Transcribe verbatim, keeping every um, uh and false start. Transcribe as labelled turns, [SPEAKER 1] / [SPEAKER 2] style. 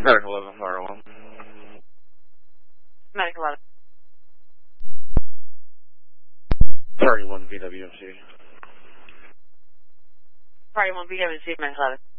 [SPEAKER 1] Medic eleven, Fire one.
[SPEAKER 2] Medic eleven.
[SPEAKER 1] Party one, V W M C.
[SPEAKER 2] Party one, V W M C, Medic eleven.